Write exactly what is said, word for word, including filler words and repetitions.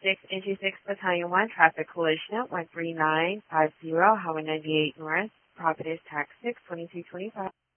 six eighty-six Battalion one, traffic collision at one three nine five zero, Highway ninety-eight North, property is tax six twenty-two twenty-five.